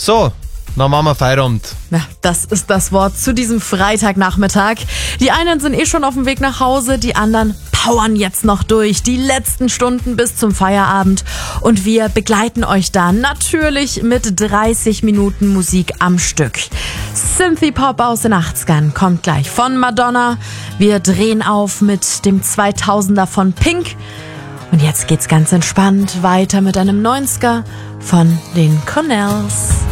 So, dann machen wir Feierabend. Ja, das ist das Wort zu diesem Freitagnachmittag. Die einen sind schon auf dem Weg nach Hause, die anderen powern jetzt noch durch. Die letzten Stunden bis zum Feierabend. Und wir begleiten euch dann natürlich mit 30 Minuten Musik am Stück. Synthie-Pop aus den 80ern kommt gleich von Madonna. Wir drehen auf mit dem 2000er von Pink. Und jetzt geht's ganz entspannt weiter mit einem 90er von den Cornells.